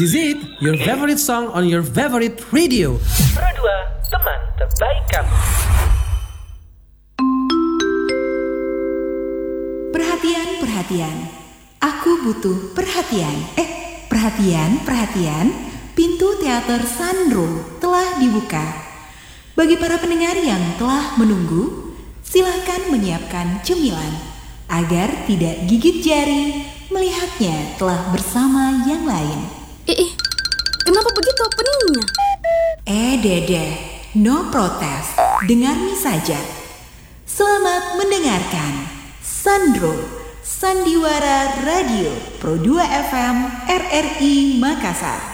Is it your favorite song on your favorite radio? Pro 2, teman terbaik kamu. Perhatian. Aku butuh perhatian. Perhatian. Pintu teater Sandro telah dibuka. Bagi para pendengar yang telah menunggu, silakan menyiapkan cemilan agar tidak gigit jari melihatnya telah bersama yang lain. Kenapa begitu openingnya? Dede, no protes, dengarni saja. Selamat mendengarkan Sandro, Sandiwara Radio Pro 2 FM RRI Makassar.